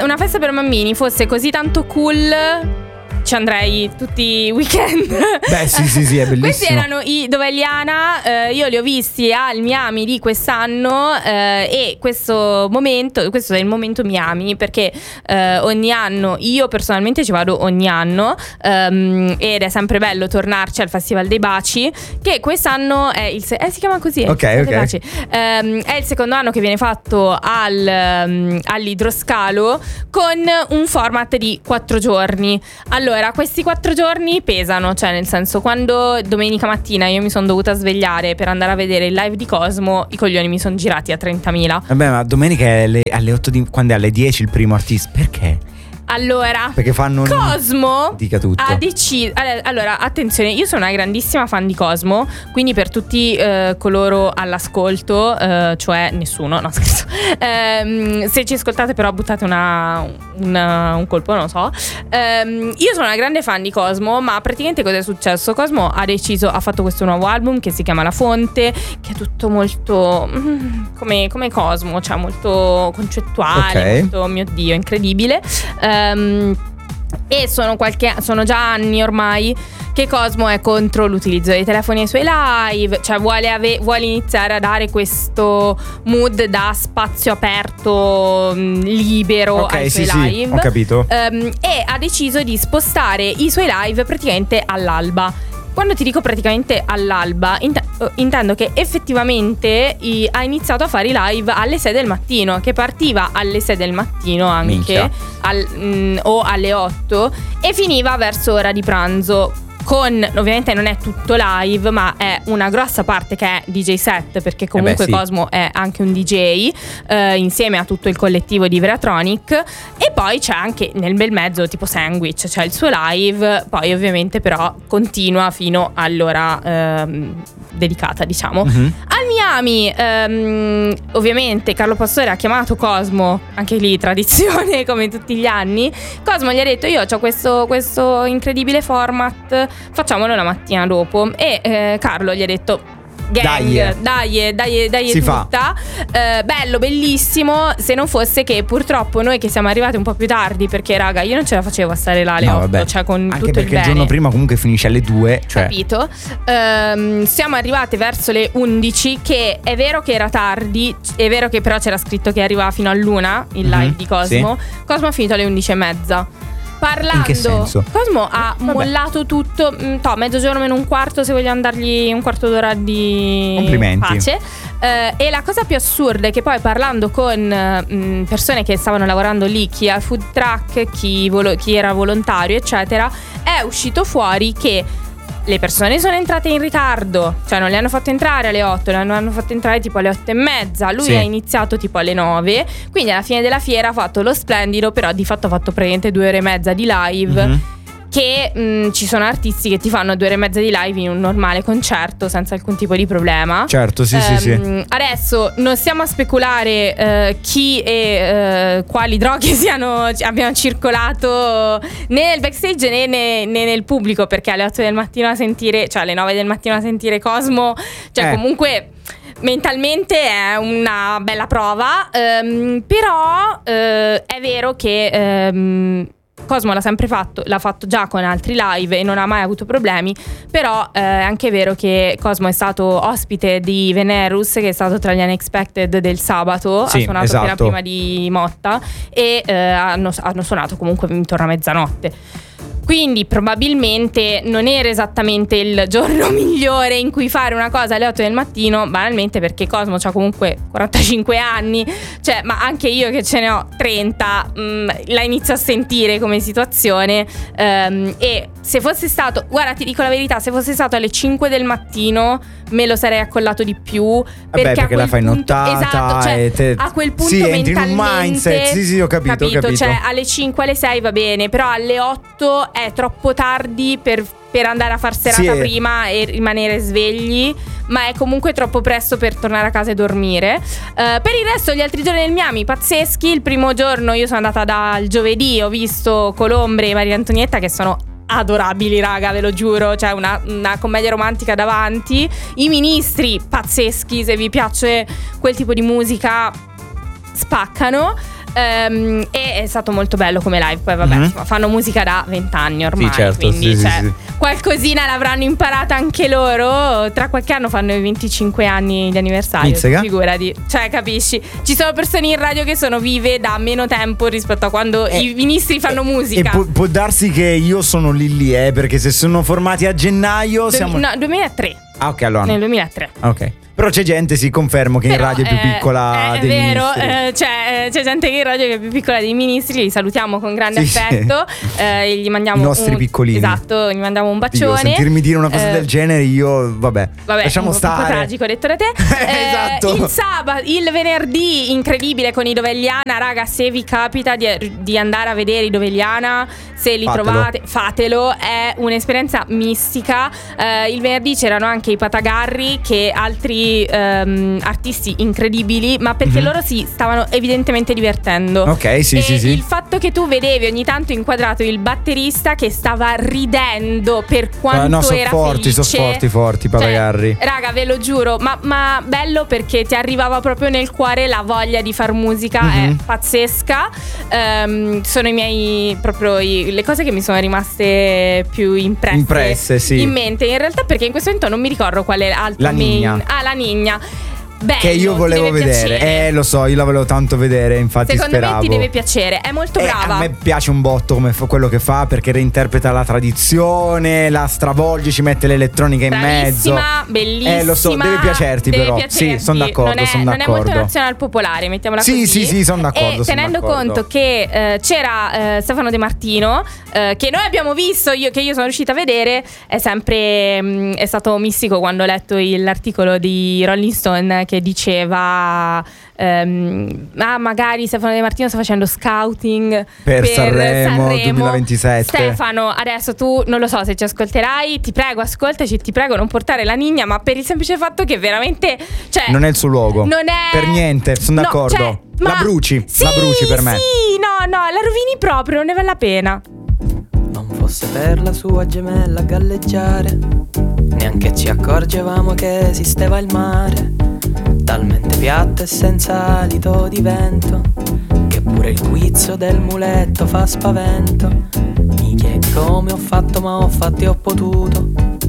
una festa per bambini fosse così tanto cool, ci andrei tutti i weekend. Beh sì, è bellissimo. Questi erano i Dovelliana, io li ho visti al Miami di quest'anno, e questo è il momento Miami, perché ogni anno, io personalmente ci vado ogni anno, ed è sempre bello tornarci al Festival dei Baci, che quest'anno è si chiama così, ok. Baci. È il secondo anno che viene fatto all'Idroscalo, con un format di 4 giorni. Allora, questi 4 giorni pesano, cioè nel senso, quando domenica mattina io mi sono dovuta svegliare per andare a vedere il live di Cosmo, i coglioni mi sono girati a 30.000. Vabbè, ma domenica è alle 8 quando è alle 10 il primo artista, perché? Allora, perché fanno Cosmo dica tutto. ha deciso. Allora, attenzione, io sono una grandissima fan di Cosmo, quindi per tutti coloro all'ascolto, cioè nessuno, no scherzo, se ci ascoltate però buttate un colpo, non lo so. Io sono una grande fan di Cosmo, ma praticamente cosa è successo? Cosmo ha fatto questo nuovo album che si chiama La Fonte, che è tutto molto come Cosmo, cioè molto concettuale, molto, mio Dio, incredibile. E sono già anni ormai che Cosmo è contro l'utilizzo dei telefoni ai suoi live, cioè vuole iniziare a dare questo mood da spazio aperto, libero ai suoi live. Ho capito. E ha deciso di spostare i suoi live praticamente all'alba. Quando ti dico praticamente all'alba, intendo che effettivamente ha iniziato a fare i live alle 6 del mattino, che partiva alle 6 del mattino anche, o alle 8, e finiva verso ora di pranzo. Ovviamente non è tutto live, ma è una grossa parte che è DJ set, perché comunque Cosmo è anche un DJ, insieme a tutto il collettivo di Veatronic. E poi c'è anche nel bel mezzo tipo Sandwich, c'è il suo live. Poi ovviamente però continua fino all'ora dedicata, diciamo. Al Miami ovviamente Carlo Pastore ha chiamato Cosmo, anche lì tradizione come tutti gli anni. Cosmo gli ha detto: io ho questo incredibile format, facciamolo la mattina dopo. E Carlo gli ha detto: gang, dai si tutta. Bello, bellissimo. Se non fosse che purtroppo noi che siamo arrivati un po' più tardi, perché raga, io non ce la facevo a stare là alle 8, vabbè. cioè con anche tutto perché il il giorno prima comunque finisce alle 2, cioè. Capito? Siamo arrivate verso le 11, che è vero che era tardi, è vero che però c'era scritto che arrivava fino all'1 il live di Cosmo. Cosmo ha finito alle 11:30. Parlando, in che senso? Cosmo ha mollato tutto, mezzogiorno meno un quarto, se vogliamo dargli un quarto d'ora di complimenti, pace. E la cosa più assurda è che poi, parlando con persone che stavano lavorando lì, chi ha food truck, chi era volontario eccetera, è uscito fuori che le persone sono entrate in ritardo, cioè non le hanno fatto entrare alle 8, le hanno fatto entrare tipo alle 8:30. Lui ha iniziato tipo alle 9, quindi alla fine della fiera ha fatto lo splendido, però di fatto ha fatto praticamente 2 ore e mezza di live. Che ci sono artisti che ti fanno 2 ore e mezza di live in un normale concerto senza alcun tipo di problema. Certo, sì. Adesso non stiamo a speculare chi e quali droghe abbiano circolato né nel backstage né nel pubblico, perché alle 8 del mattino a sentire, cioè alle 9 del mattino a sentire Cosmo, cioè comunque mentalmente è una bella prova. Però è vero che Cosmo l'ha sempre fatto, l'ha fatto già con altri live e non ha mai avuto problemi. Però è anche vero che Cosmo è stato ospite di Venerus, che è stato tra gli Unexpected del sabato, ha suonato appena prima di Motta, e hanno suonato comunque intorno a mezzanotte. Quindi probabilmente non era esattamente il giorno migliore in cui fare una cosa alle 8 del mattino, banalmente perché Cosmo c'ha comunque 45 anni, cioè, ma anche io che ce ne ho 30 la inizio a sentire come situazione. E se fosse stato, guarda, ti dico la verità, se fosse stato alle 5 del mattino me lo sarei accollato di più. Perché la fai nottata, esatto, cioè, a quel punto entri in un mindset. Sì, ho capito. Cioè alle 5, alle 6 va bene, però alle 8 è troppo tardi per andare a far serata prima e rimanere svegli, ma è comunque troppo presto per tornare a casa e dormire. Per il resto, gli altri giorni del Miami pazzeschi. Il primo giorno io sono andata dal giovedì, ho visto Colombre e Maria Antonietta, che sono adorabili, raga, ve lo giuro, cioè una commedia romantica davanti. I Ministri pazzeschi, se vi piace quel tipo di musica spaccano. e è stato molto bello come live. Poi vabbè, insomma, fanno musica da 20 anni ormai, sì, certo, quindi sì. qualcosina l'avranno imparata anche loro. Tra qualche anno fanno i 25 anni di anniversario. Mizzica. Figurati, cioè capisci? Ci sono persone in radio che sono vive da meno tempo rispetto a quando i ministri fanno musica. E può darsi che io sono lì, perché se sono formati a gennaio siamo... No, 2003. Ah, ok, allora. Nel 2003. Ok. Però c'è gente, sì, confermo, che in radio è più piccola dei vero, ministri. c'è gente che in radio che è più piccola dei ministri. Li salutiamo con grande affetto. E gli mandiamo i nostri piccolini. Esatto, gli mandiamo un bacione. Io, sentirmi dire una cosa del genere, io vabbè lasciamo stare. Un po' tragico, detto da te. Esatto. Il venerdì incredibile con i Dovegliana. Raga, se vi capita di andare a vedere i Dovegliana, se li trovate, fatelo. È un'esperienza mistica. Il venerdì c'erano anche i Patagarri, che altri artisti incredibili, ma perché loro si stavano evidentemente divertendo. Ok, sì. Il fatto che tu vedevi ogni tanto inquadrato il batterista che stava ridendo per quanto era felice. Sono forti Patagarri. Cioè, raga, ve lo giuro, ma bello perché ti arrivava proprio nel cuore la voglia di far musica. È pazzesca. Sono le cose che mi sono rimaste più impresse sì, in mente, in realtà, perché in questo momento non mi ricordo qual è altro. La Ninja. Bello, che io volevo vedere. Lo so, io la volevo tanto vedere, infatti secondo speravo. me ti deve piacere, è molto brava. A me piace un botto come quello che fa, perché reinterpreta la tradizione, la stravolge, ci mette l'elettronica in mezzo. Bellissima. Lo so, deve piacerti però. Sì, sono d'accordo. Non è molto nazional popolare, mettiamola così. Sì, sono d'accordo. E tenendo conto che c'era Stefano De Martino, che noi abbiamo visto, che io sono riuscita a vedere, è stato mistico quando ho letto l'articolo di Rolling Stone che diceva magari Stefano De Martino sta facendo scouting per Sanremo 2027. Stefano, adesso tu non lo so se ci ascolterai, ti prego ascoltaci, ti prego non portare la Ninja, ma per il semplice fatto che veramente, cioè, non è il suo luogo, non è per niente, sono d'accordo, cioè, la bruci per me. Sì, no, la rovini proprio, non ne vale la pena. Non fosse per la sua gemella a galleggiare, neanche ci accorgevamo che esisteva il mare, talmente piatto e senza alito di vento, che pure il guizzo del muletto fa spavento. Mi chiedi come ho fatto, ma ho fatto e ho potuto,